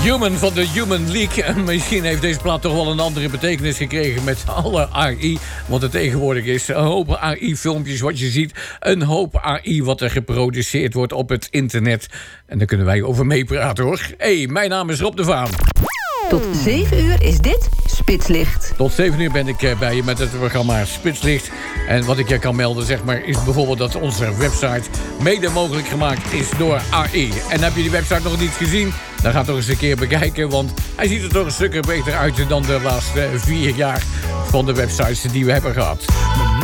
Human van de Human League. En misschien heeft deze plaat toch wel een andere betekenis gekregen met alle AI. Want het tegenwoordig is een hoop AI-filmpjes wat je ziet. Een hoop AI wat er geproduceerd wordt op het internet. En daar kunnen wij over meepraten hoor. Hey, mijn naam is Rob de Vaan. Tot 7 uur is dit Spitslicht. Tot 7 uur ben ik bij je met het programma Spitslicht. En wat ik je kan melden, zeg maar, is bijvoorbeeld dat onze website mede mogelijk gemaakt is door AI. En heb je die website nog niet gezien? Dan ga toch eens een keer bekijken, want hij ziet er toch een stuk beter uit dan de laatste 4 jaar van de websites die we hebben gehad.